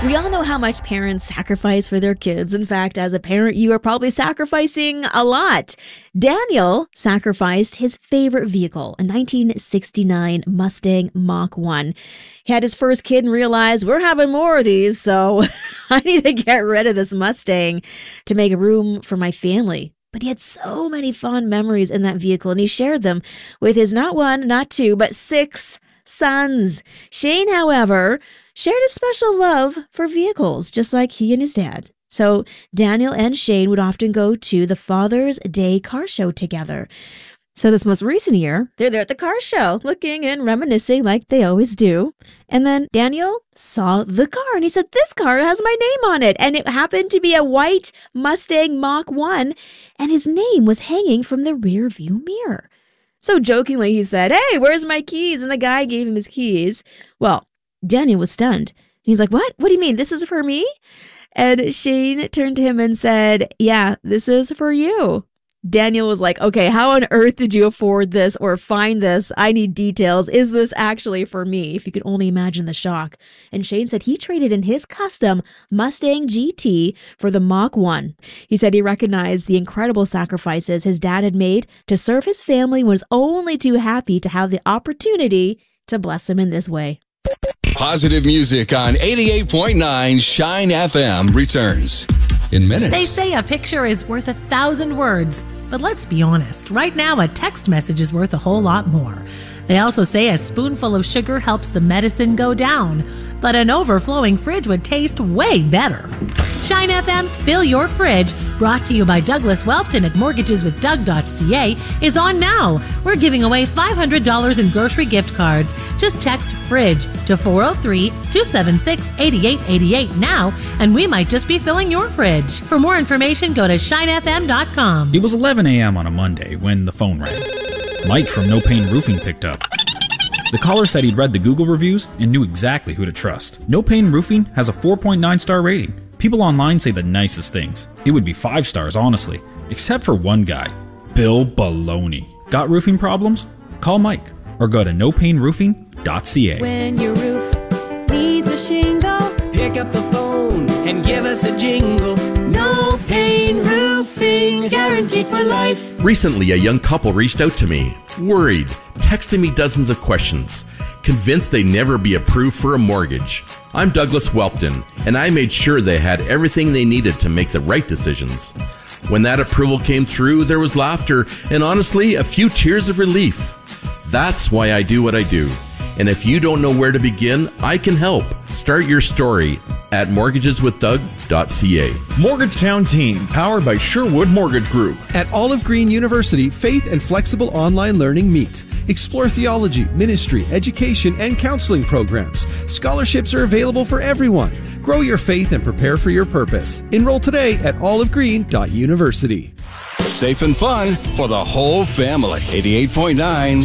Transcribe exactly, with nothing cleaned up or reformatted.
We all know how much parents sacrifice for their kids. In fact, as a parent, you are probably sacrificing a lot. Daniel sacrificed his favorite vehicle, a nineteen sixty-nine Mustang Mach one. He had his first kid and realized, we're having more of these, so I need to get rid of this Mustang to make room for my family. But he had so many fond memories in that vehicle, and he shared them with his not one, not two, but six sons. Shane, however, shared a special love for vehicles, just like he and his dad. So Daniel and Shane would often go to the Father's Day car show together. So this most recent year, they're there at the car show, looking and reminiscing like they always do. And then Daniel saw the car and he said, this car has my name on it. And it happened to be a white Mustang Mach one, and his name was hanging from the rear view mirror. So jokingly, he said, hey, where's my keys? And the guy gave him his keys. Well, Daniel was stunned. He's like, what? What do you mean? This is for me? And Shane turned to him and said, yeah, this is for you. Daniel was like, okay, how on earth did you afford this or find this? I need details. Is this actually for me? If you could only imagine the shock. And Shane said he traded in his custom Mustang G T for the Mach one. He said he recognized the incredible sacrifices his dad had made to serve his family and was only too happy to have the opportunity to bless him in this way. Positive music on eighty-eight point nine Shine F M returns in minutes. They say a picture is worth a thousand words, but let's be honest. Right now, a text message is worth a whole lot more. They also say a spoonful of sugar helps the medicine go down, but an overflowing fridge would taste way better. Shine F M's Fill Your Fridge, brought to you by Douglas Welpton at mortgages with doug dot c a, is on now. We're giving away five hundred dollars in grocery gift cards. Just text FRIDGE to four oh three, two seven six, eight eight eight eight now, and we might just be filling your fridge. For more information, go to shine f m dot com. It was eleven a.m. on a Monday when the phone rang. Mike from No Pain Roofing picked up. The caller said he'd read the Google reviews and knew exactly who to trust. No Pain Roofing has a four point nine star rating. People online say the nicest things. It would be five stars, honestly. Except for one guy, Bill Baloney. Got roofing problems? Call Mike or go to no pain roofing dot c a. When your roof needs a shingle, pick up the phone and give us a jingle. No Pain Roofing, guaranteed for life. Recently, a young couple reached out to me, worried, texting me dozens of questions, convinced they'd never be approved for a mortgage. I'm Douglas Welpton, and I made sure they had everything they needed to make the right decisions. When that approval came through, there was laughter and honestly, a few tears of relief. That's why I do what I do. And if you don't know where to begin, I can help. Start your story at mortgages with doug dot c a. Mortgagetown Team, powered by Sherwood Mortgage Group. At Olive Green University, faith and flexible online learning meet. Explore theology, ministry, education, and counseling programs. Scholarships are available for everyone. Grow your faith and prepare for your purpose. Enroll today at olive green dot university. Safe and fun for the whole family. eighty-eight point nine